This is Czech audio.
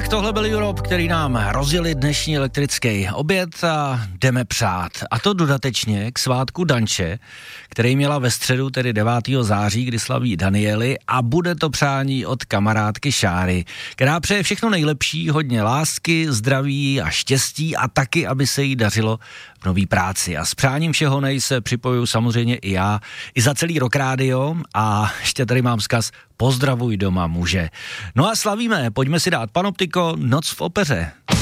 Tak tohle byl Europe, který nám rozjeli dnešní elektrický oběd a jdeme přát. A to dodatečně k svátku Danče, který měla ve středu, tedy 9. září, kdy slaví Danieli, a bude to přání od kamarádky Šáry, která přeje všechno nejlepší, hodně lásky, zdraví a štěstí a taky, aby se jí dařilo v nový práci. A s přáním všeho se připojuju samozřejmě i já, i za celý Rock Radio, a ještě tady mám vzkaz: pozdravuj doma, muže. No a slavíme, pojďme si dát Panoptiko, Noc v opeře.